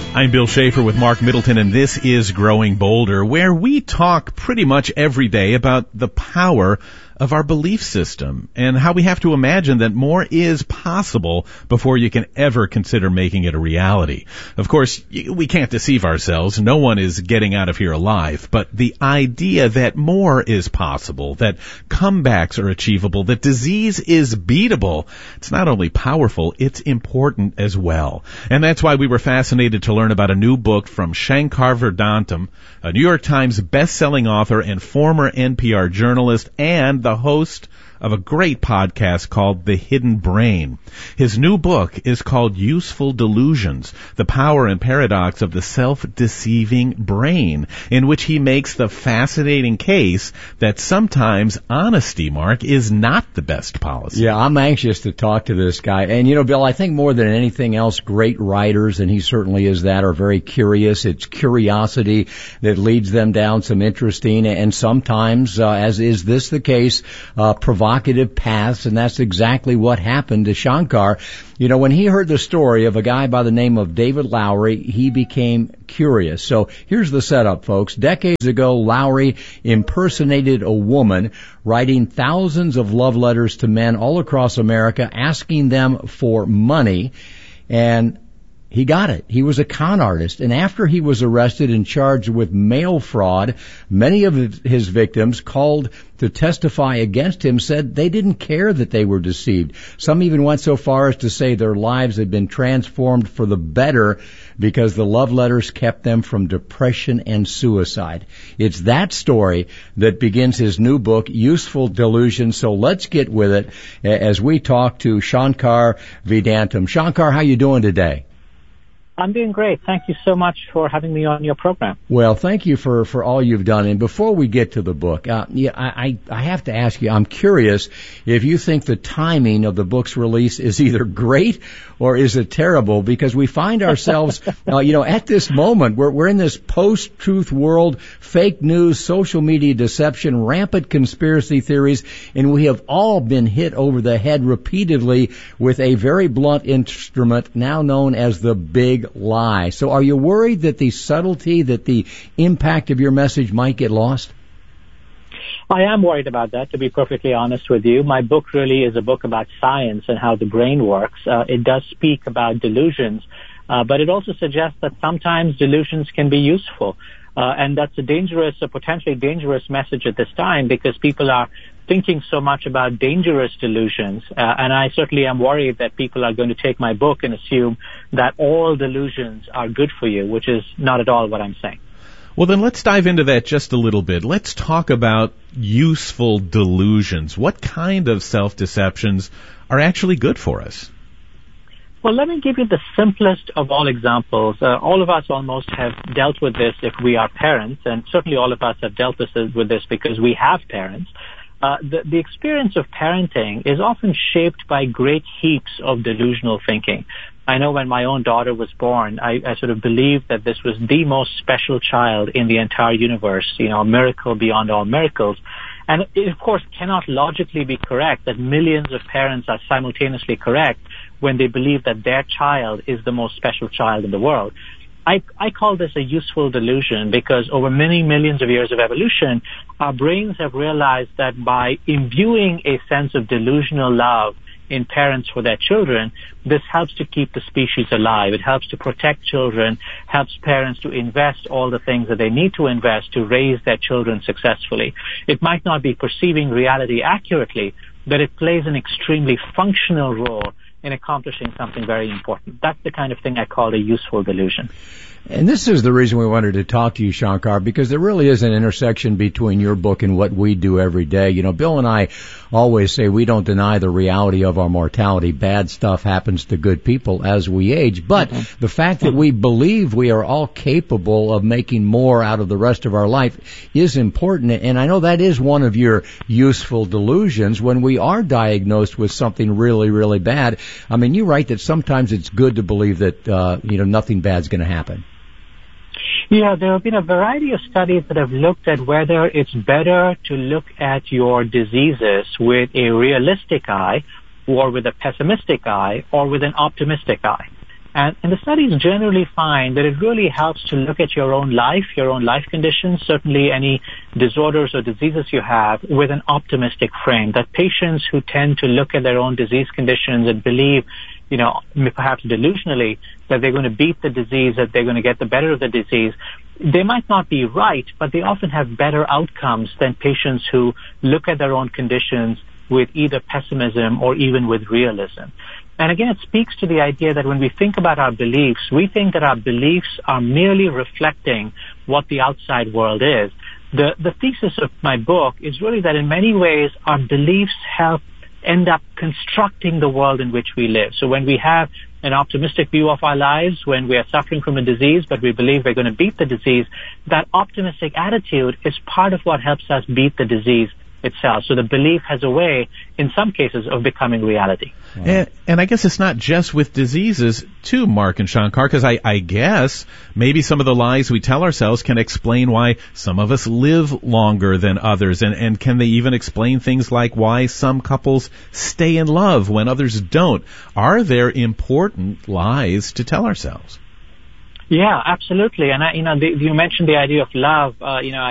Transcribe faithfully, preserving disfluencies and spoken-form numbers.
I'm Bill Schaefer with Mark Middleton, and this is Growing Bolder, where we talk pretty much every day about the power of our belief system and how we have to imagine that more is possible before you can ever consider making it a reality. Of course, we can't deceive ourselves. No one is getting out of here alive, but the idea that more is possible, that comebacks are achievable, that disease is beatable, it's not only powerful, it's important as well. And that's why we were fascinated to learn about a new book from Shankar Vedantam, a New York Times best-selling author and former N P R journalist, and the host of a great podcast called The Hidden Brain. His new book is called Useful Delusions, The Power and Paradox of the Self-Deceiving Brain, in which he makes the fascinating case that sometimes honesty, Mark, is not the best policy. Yeah, I'm anxious to talk to this guy. And, you know, Bill, I think more than anything else, great writers, and he certainly is that, are very curious. It's curiosity that leads them down some interesting and sometimes, uh, as is this the case, uh, provocative paths, and that's exactly what happened to Shankar. You know, when he heard the story of a guy by the name of David Lowery, he became curious. So here's the setup, folks. Decades ago, Lowery impersonated a woman, writing thousands of love letters to men all across America, asking them for money, and he got it. He was a con artist. And after he was arrested and charged with mail fraud, many of his victims called to testify against him, said they didn't care that they were deceived. Some even went so far as to say their lives had been transformed for the better because the love letters kept them from depression and suicide. It's that story that begins his new book, Useful Delusions. So let's get with it as we talk to Shankar Vedantam. Shankar, how you doing today? I'm doing great. Thank you so much for having me on your program. Well, thank you for, for all you've done. And before we get to the book, uh, yeah, I, I have to ask you, I'm curious if you think the timing of the book's release is either great or is it terrible? Because we find ourselves, uh, you know, at this moment, we're, we're in this post-truth world, fake news, social media deception, rampant conspiracy theories, and we have all been hit over the head repeatedly with a very blunt instrument now known as the big lie. So are you worried that the subtlety, that the impact of your message might get lost? I am worried about that, to be perfectly honest with you. My book really is a book about science and how the brain works. Uh, it does speak about delusions, uh, but it also suggests that sometimes delusions can be useful. Uh, and that's a dangerous, a potentially dangerous message at this time because people are thinking so much about dangerous delusions. Uh, and I certainly am worried that people are going to take my book and assume that all delusions are good for you, which is not at all what I'm saying. Well, then let's dive into that just a little bit. Let's talk about useful delusions. What kind of self-deceptions are actually good for us? Well, let me give you the simplest of all examples. Uh, all of us almost have dealt with this if we are parents, and certainly all of us have dealt with this, with this because we have parents. Uh, the, the experience of parenting is often shaped by great heaps of delusional thinking. I know when my own daughter was born, I, I sort of believed that this was the most special child in the entire universe, you know, a miracle beyond all miracles. And it, of course, cannot logically be correct that millions of parents are simultaneously correct when they believe that their child is the most special child in the world. I, I call this a useful delusion because over many millions of years of evolution, our brains have realized that by imbuing a sense of delusional love in parents for their children, this helps to keep the species alive. It helps to protect children, helps parents to invest all the things that they need to invest to raise their children successfully. It might not be perceiving reality accurately, but it plays an extremely functional role in accomplishing something very important. That's the kind of thing I call a useful delusion. And this is the reason we wanted to talk to you, Shankar, because there really is an intersection between your book and what we do every day. You know, Bill and I always say we don't deny the reality of our mortality. Bad stuff happens to good people as we age. But mm-hmm. the fact that we believe we are all capable of making more out of the rest of our life is important. And I know that is one of your useful delusions when we are diagnosed with something really, really bad. I mean, you write that sometimes it's good to believe that, uh, you know, nothing bad's going to happen. Yeah, there have been a variety of studies that have looked at whether it's better to look at your diseases with a realistic eye or with a pessimistic eye or with an optimistic eye. And, and the studies generally find that it really helps to look at your own life, your own life conditions, certainly any disorders or diseases you have, with an optimistic frame. That patients who tend to look at their own disease conditions and believe, you know, perhaps delusionally, that they're going to beat the disease, that they're going to get the better of the disease, they might not be right, but they often have better outcomes than patients who look at their own conditions with either pessimism or even with realism. And again, it speaks to the idea that when we think about our beliefs, we think that our beliefs are merely reflecting what the outside world is. The, the thesis of my book is really that in many ways, our beliefs help end up constructing the world in which we live. So when we have an optimistic view of our lives, when we are suffering from a disease, but we believe we're going to beat the disease, that optimistic attitude is part of what helps us beat the disease itself. So the belief has a way, in some cases, of becoming reality. Wow. And, and I guess it's not just with diseases, too, Mark and Shankar, because I, I guess maybe some of the lies we tell ourselves can explain why some of us live longer than others, and, and can they even explain things like why some couples stay in love when others don't? Are there important lies to tell ourselves? Yeah, absolutely. And I, you know, the, you mentioned the idea of love. Uh, you know,